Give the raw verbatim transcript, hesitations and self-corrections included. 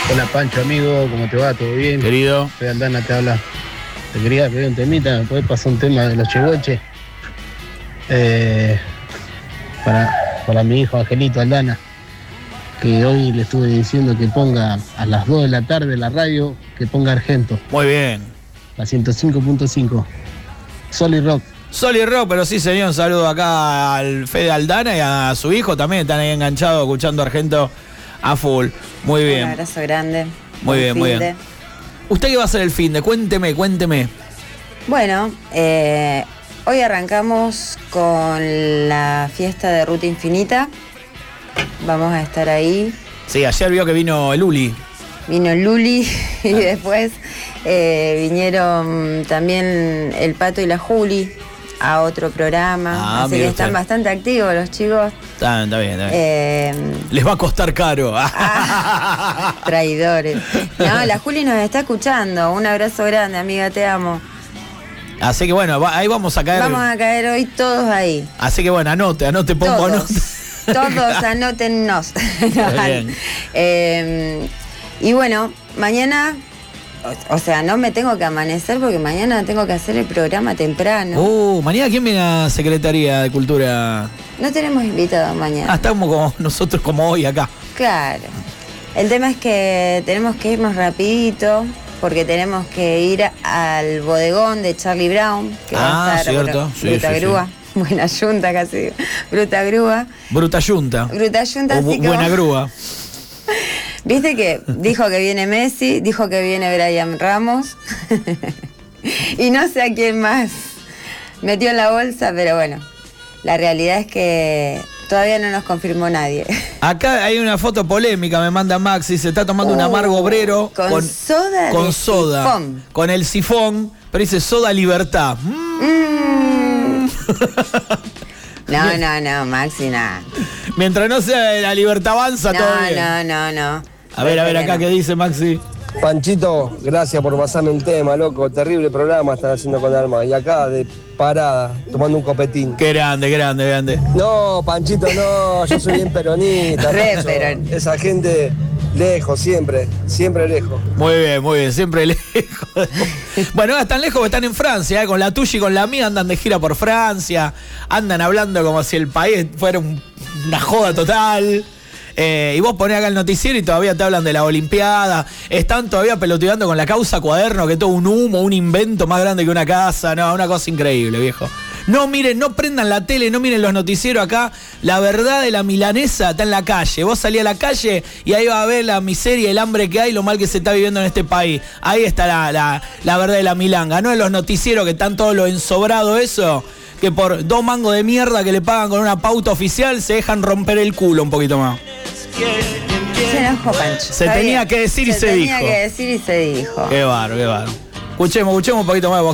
Hola Pancho, amigo, ¿cómo te va? ¿Todo bien? Querido. Soy Aldana, te habla. Te quería pedir un temita, ¿me podés pasar un tema de los Chehueches? Eh, para, para mi hijo Angelito Aldana, que hoy le estuve diciendo que ponga a las dos de la tarde la radio, que ponga Argento. Muy bien. La ciento cinco punto cinco. Sol y Rock. Sol y Rock, pero sí, señor, un saludo acá al Fede Aldana y a su hijo también, están ahí enganchados escuchando Argento a full. Muy bien. Un abrazo grande. Muy bien, muy bien. ¿Usted qué va a hacer el fin de? Cuénteme, cuénteme. Bueno, eh, hoy arrancamos con la fiesta de Ruta Infinita. Vamos a estar ahí. Sí, ayer vio que vino el Uli. Vino Luli y después eh, vinieron también el Pato y la Juli a otro programa. Ah, así que están usted. bastante activos los chicos. Está, está bien, está bien. Eh, Les va a costar caro. ah, traidores. No, la Juli nos está escuchando. Un abrazo grande, amiga, te amo. Así que bueno, va, ahí vamos a caer. Vamos a caer hoy todos ahí. Así que bueno, anote, anote, pongo Todos. anote. Todos anótennos. No, Bien. eh, y bueno, mañana, o, o sea, no me tengo que amanecer porque mañana tengo que hacer el programa temprano. Uh, mañana ¿quién viene a Secretaría de Cultura? No tenemos invitados mañana. Ah, estamos como nosotros como hoy acá. Claro. El tema es que tenemos que irnos rapidito porque tenemos que ir al bodegón de Charlie Brown, que Ah, va a estar cierto. bueno, Sí, Bruta sí, Grúa. sí. Buena yunta casi. Bruta Grúa. Bruta Yunta. Bruta Yunta, O así bu- que buena vamos- grúa. Viste que dijo que viene Messi, dijo que viene Brian Ramos y no sé a quién más metió en la bolsa, pero bueno, la realidad es que todavía no nos confirmó nadie. Acá hay una foto polémica, me manda Maxi, se está tomando un Uh, amargo obrero con soda con de soda, sifón. con el sifón, pero dice soda libertad. Mm. Mm. No, no, no, Maxi, nada. Mientras no sea de la libertad avanza, todo No, bien. no, no, no. A ver, a ver acá no. qué dice Maxi. Panchito, gracias por pasarme un tema, loco. Terrible programa están haciendo con Alma. Y acá de parada, tomando un copetín. Qué grande, grande, grande. No, Panchito, no, yo soy bien peronista. Re Pancho. peron. Esa gente lejos, siempre, siempre lejos. Muy bien, muy bien, siempre lejos. Bueno, ahora están lejos que están en Francia, ¿eh? Con la tuya y con la mía andan de gira por Francia, andan hablando como si el país fuera un- una joda total. Eh, y vos ponés acá el noticiero y todavía te hablan de la Olimpiada. Están todavía peloteando con la causa Cuaderno, que es todo un humo, un invento más grande que una casa. No, una cosa increíble, viejo. No miren, no prendan la tele, no miren los noticieros acá. La verdad de la milanesa está en la calle. Vos salís a la calle y ahí vas a ver la miseria, el hambre que hay, lo mal que se está viviendo en este país. Ahí está la, la, la verdad de la milanga. No en los noticieros que están todos lo ensobrado eso, que por dos mangos de mierda que le pagan con una pauta oficial se dejan romper el culo un poquito más. Se enojó Pancho. Se Está tenía bien. que decir y se tenía dijo. que decir y se dijo. Qué bárbaro, qué bárbaro. Escuchemos, escuchemos un poquito más.